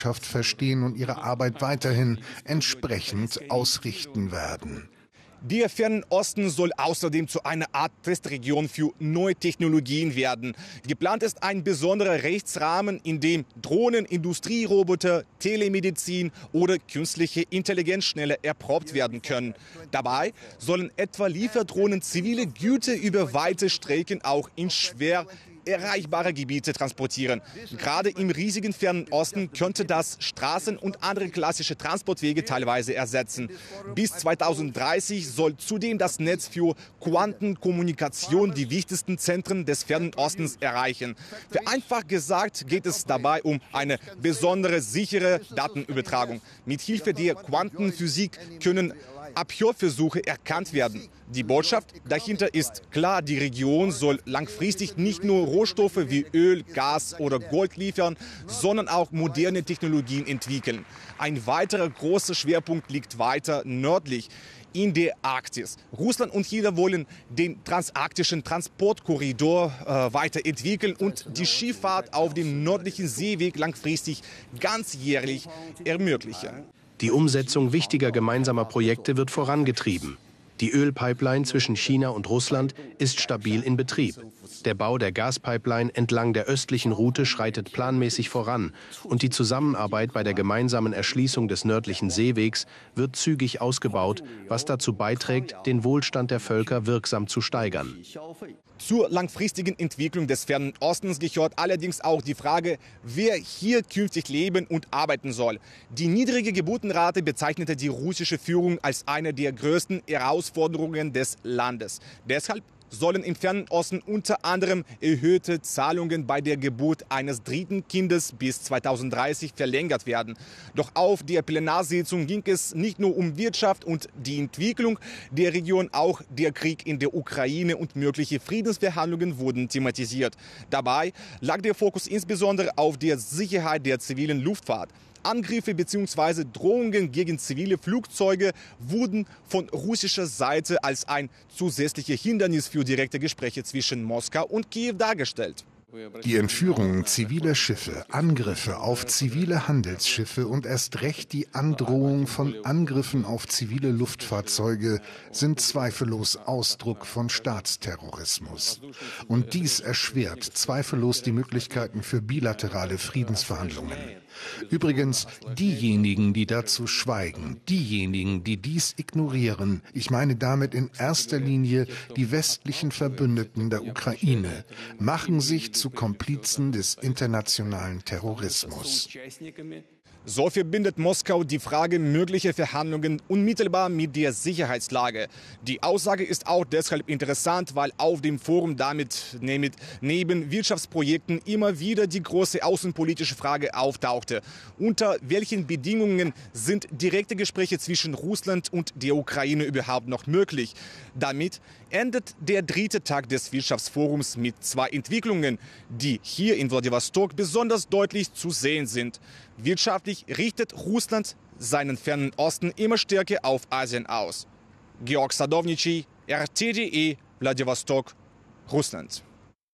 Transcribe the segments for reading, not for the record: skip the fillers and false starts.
verstehen und ihre Arbeit weiterhin entsprechend ausrichten werden. Der Fernen Osten soll außerdem zu einer Art Testregion für neue Technologien werden. Geplant ist ein besonderer Rechtsrahmen, in dem Drohnen, Industrieroboter, Telemedizin oder künstliche Intelligenz schneller erprobt werden können. Dabei sollen etwa Lieferdrohnen zivile Güter über weite Strecken auch in schwer erreichbare Gebiete transportieren. Gerade im riesigen Fernen Osten könnte das Straßen und andere klassische Transportwege teilweise ersetzen. Bis 2030 soll zudem das Netz für Quantenkommunikation die wichtigsten Zentren des Fernen Ostens erreichen. Vereinfacht gesagt geht es dabei um eine besondere sichere Datenübertragung. Mit Hilfe der Quantenphysik können Abhörversuche erkannt werden. Die Botschaft dahinter ist klar, die Region soll langfristig nicht nur Rohstoffe wie Öl, Gas oder Gold liefern, sondern auch moderne Technologien entwickeln. Ein weiterer großer Schwerpunkt liegt weiter nördlich in der Arktis. Russland und China wollen den transarktischen Transportkorridor weiterentwickeln und die Schifffahrt auf dem nördlichen Seeweg langfristig ganzjährig ermöglichen. Die Umsetzung wichtiger gemeinsamer Projekte wird vorangetrieben. Die Ölpipeline zwischen China und Russland ist stabil in Betrieb. Der Bau der Gaspipeline entlang der östlichen Route schreitet planmäßig voran und die Zusammenarbeit bei der gemeinsamen Erschließung des nördlichen Seewegs wird zügig ausgebaut, was dazu beiträgt, den Wohlstand der Völker wirksam zu steigern. Zur langfristigen Entwicklung des Fernen Ostens gehört allerdings auch die Frage, wer hier künftig leben und arbeiten soll. Die niedrige Geburtenrate bezeichnete die russische Führung als eine der größten Herausforderungen des Landes. Deshalb sollen im Fernen Osten unter anderem erhöhte Zahlungen bei der Geburt eines dritten Kindes bis 2030 verlängert werden. Doch auf der Plenarsitzung ging es nicht nur um Wirtschaft und die Entwicklung der Region, auch der Krieg in der Ukraine und mögliche Friedensverhandlungen wurden thematisiert. Dabei lag der Fokus insbesondere auf der Sicherheit der zivilen Luftfahrt. Angriffe bzw. Drohungen gegen zivile Flugzeuge wurden von russischer Seite als ein zusätzliches Hindernis für direkte Gespräche zwischen Moskau und Kiew dargestellt. Die Entführung ziviler Schiffe, Angriffe auf zivile Handelsschiffe und erst recht die Androhung von Angriffen auf zivile Luftfahrzeuge sind zweifellos Ausdruck von Staatsterrorismus. Und dies erschwert zweifellos die Möglichkeiten für bilaterale Friedensverhandlungen. Übrigens, diejenigen, die dazu schweigen, diejenigen, die dies ignorieren, ich meine damit in erster Linie die westlichen Verbündeten der Ukraine, machen sich zu Komplizen des internationalen Terrorismus. So verbindet Moskau die Frage möglicher Verhandlungen unmittelbar mit der Sicherheitslage. Die Aussage ist auch deshalb interessant, weil auf dem Forum damit neben Wirtschaftsprojekten immer wieder die große außenpolitische Frage auftauchte. Unter welchen Bedingungen sind direkte Gespräche zwischen Russland und der Ukraine überhaupt noch möglich? Damit endet der dritte Tag des Wirtschaftsforums mit zwei Entwicklungen, die hier in Wladiwostok besonders deutlich zu sehen sind. Wirtschaftlich richtet Russland seinen Fernen Osten immer stärker auf Asien aus. Georg Sadovnici, RT.de, Wladiwostok, Russland.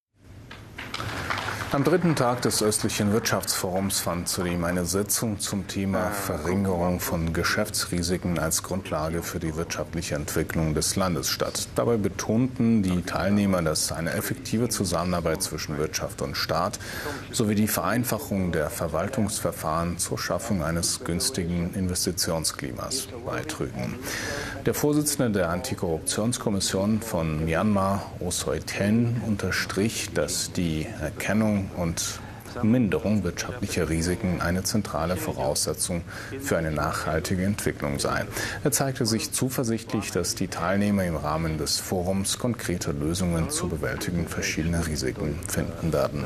Am dritten Tag des östlichen Wirtschaftsforums fand zudem eine Sitzung zum Thema Verringerung von Geschäftsrisiken als Grundlage für die wirtschaftliche Entwicklung des Landes statt. Dabei betonten die Teilnehmer, dass eine effektive Zusammenarbeit zwischen Wirtschaft und Staat sowie die Vereinfachung der Verwaltungsverfahren zur Schaffung eines günstigen Investitionsklimas beitrügen. Der Vorsitzende der Antikorruptionskommission von Myanmar, Oh Soi-Ten, unterstrich, dass die Erkennung und Minderung wirtschaftlicher Risiken eine zentrale Voraussetzung für eine nachhaltige Entwicklung sei. Er zeigte sich zuversichtlich, dass die Teilnehmer im Rahmen des Forums konkrete Lösungen zur Bewältigung verschiedener Risiken finden werden.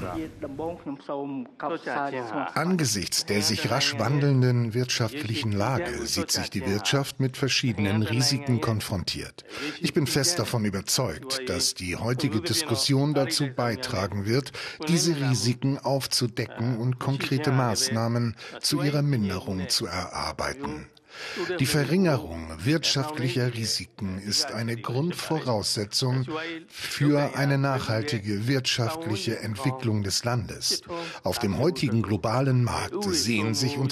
Angesichts der sich rasch wandelnden wirtschaftlichen Lage sieht sich die Wirtschaft mit verschiedenen Risiken konfrontiert. Ich bin fest davon überzeugt, dass die heutige Diskussion dazu beitragen wird, diese Risiken aufzudecken und konkrete Maßnahmen zu ihrer Minderung zu erarbeiten. Die Verringerung wirtschaftlicher Risiken ist eine Grundvoraussetzung für eine nachhaltige wirtschaftliche Entwicklung des Landes. Auf dem heutigen globalen Markt sehen sich